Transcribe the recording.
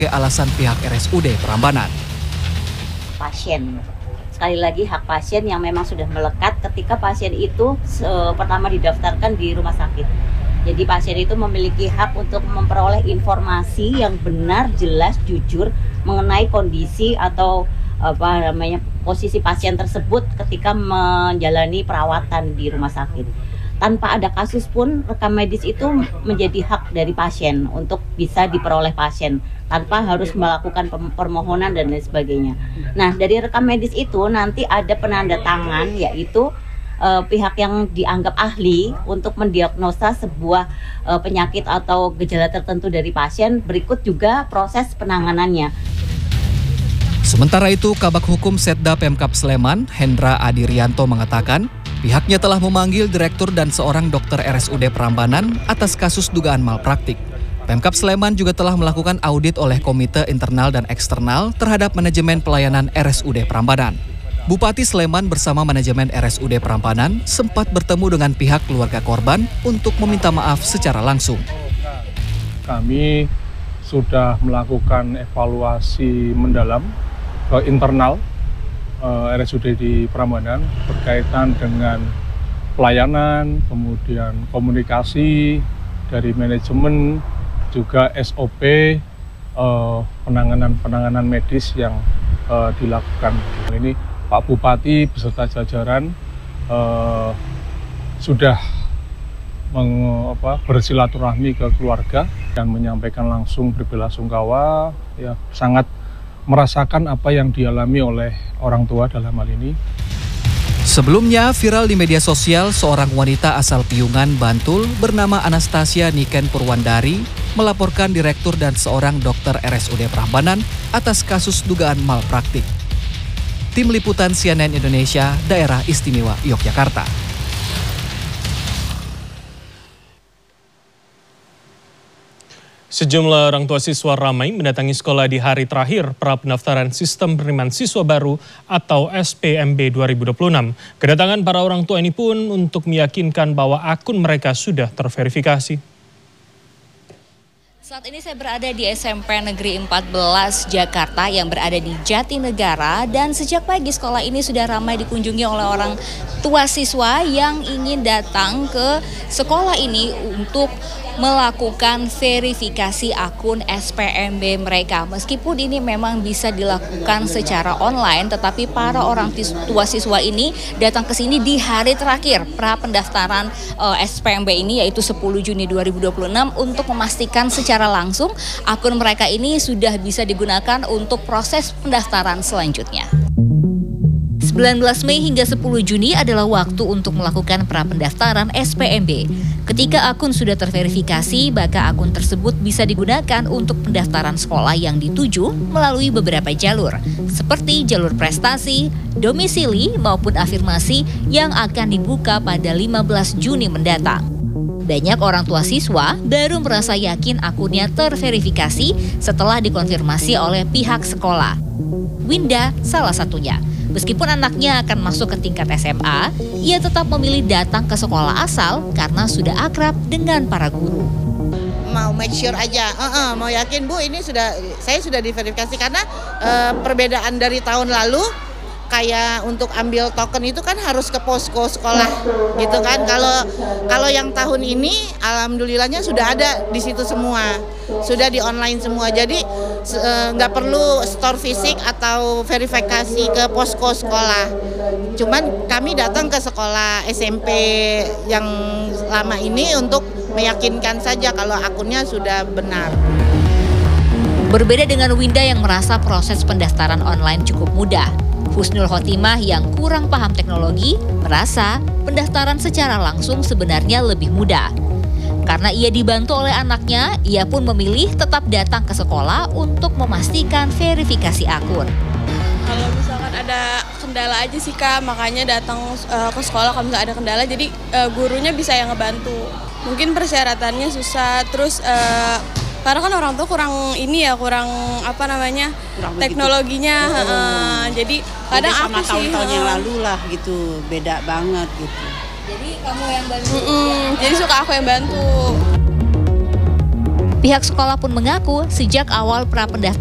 alasan pihak RSUD Prambanan. Pasien. Sekali lagi hak pasien yang memang sudah melekat ketika pasien itu pertama didaftarkan di rumah sakit. Jadi pasien itu memiliki hak untuk memperoleh informasi yang benar, jelas, jujur mengenai kondisi atau posisi pasien tersebut ketika menjalani perawatan di rumah sakit. Tanpa ada kasus pun rekam medis itu menjadi hak dari pasien untuk bisa diperoleh pasien tanpa harus melakukan permohonan dan lain sebagainya. Nah, dari rekam medis itu nanti ada penanda tangan, yaitu pihak yang dianggap ahli untuk mendiagnosa sebuah penyakit atau gejala tertentu dari pasien. Berikut juga proses penanganannya. Sementara itu, Kabag Hukum Setda Pemkab Sleman, Hendra Adirianto mengatakan, pihaknya telah memanggil direktur dan seorang dokter RSUD Prambanan atas kasus dugaan malpraktik. Pemkab Sleman juga telah melakukan audit oleh Komite Internal dan Eksternal terhadap manajemen pelayanan RSUD Prambanan. Bupati Sleman bersama manajemen RSUD Prambanan sempat bertemu dengan pihak keluarga korban untuk meminta maaf secara langsung. Kami sudah melakukan evaluasi mendalam ke internal RSUD di Prambanan berkaitan dengan pelayanan, kemudian komunikasi dari manajemen, juga SOP penanganan medis yang dilakukan. Ini Pak Bupati beserta jajaran sudah bersilaturahmi ke keluarga dan menyampaikan langsung berbelasungkawa, ya sangat merasakan apa yang dialami oleh orang tua dalam hal ini. Sebelumnya, viral di media sosial seorang wanita asal Piungan, Bantul bernama Anastasia Niken Purwandari melaporkan direktur dan seorang dokter RSUD Prambanan atas kasus dugaan malpraktik. Tim Liputan CNN Indonesia, Daerah Istimewa Yogyakarta. Sejumlah orang tua siswa ramai mendatangi sekolah di hari terakhir pra-pendaftaran Sistem Penerimaan Siswa Baru atau SPMB 2026. Kedatangan para orang tua ini pun untuk meyakinkan bahwa akun mereka sudah terverifikasi. Saat ini saya berada di SMP Negeri 14 Jakarta yang berada di Jatinegara, dan sejak pagi sekolah ini sudah ramai dikunjungi oleh orang tua siswa yang ingin datang ke sekolah ini untuk melakukan verifikasi akun SPMB mereka. Meskipun ini memang bisa dilakukan secara online, tetapi para orang tua siswa ini datang ke sini di hari terakhir pra pendaftaran SPMB ini, yaitu 10 Juni 2026, untuk memastikan secara langsung akun mereka ini sudah bisa digunakan untuk proses pendaftaran selanjutnya. 19 Mei hingga 10 Juni adalah waktu untuk melakukan pra-pendaftaran SPMB. Ketika akun sudah terverifikasi, maka akun tersebut bisa digunakan untuk pendaftaran sekolah yang dituju melalui beberapa jalur, seperti jalur prestasi, domisili, maupun afirmasi yang akan dibuka pada 15 Juni mendatang. Banyak orang tua siswa baru merasa yakin akunnya terverifikasi setelah dikonfirmasi oleh pihak sekolah. Winda salah satunya. Meskipun anaknya akan masuk ke tingkat SMA, ia tetap memilih datang ke sekolah asal karena sudah akrab dengan para guru. Mau make sure aja, mau yakin Bu, ini saya sudah diverifikasi karena perbedaan dari tahun lalu, kayak untuk ambil token itu kan harus ke posko sekolah gitu kan. Kalau yang tahun ini alhamdulillahnya sudah ada di situ semua, sudah di online semua, jadi nggak perlu store fisik atau verifikasi ke posko sekolah. Cuman kami datang ke sekolah SMP yang lama ini untuk meyakinkan saja kalau akunnya sudah benar. Berbeda dengan Winda yang merasa proses pendaftaran online cukup mudah, Husnul Khotimah yang kurang paham teknologi merasa pendaftaran secara langsung sebenarnya lebih mudah. Karena ia dibantu oleh anaknya, ia pun memilih tetap datang ke sekolah untuk memastikan verifikasi akun. Kalau misalkan ada kendala aja sih Kak, makanya datang ke sekolah kalau nggak ada kendala, jadi gurunya bisa yang ngebantu. Mungkin persyaratannya susah, terus karena kan orang tua kurang teknologinya, jadi kadang sama aku sih tahun-tahun yang lalu lah gitu, beda banget gitu. Jadi kamu yang bantu? Jadi suka aku yang bantu. Pihak sekolah pun mengaku sejak awal pra pendaftaran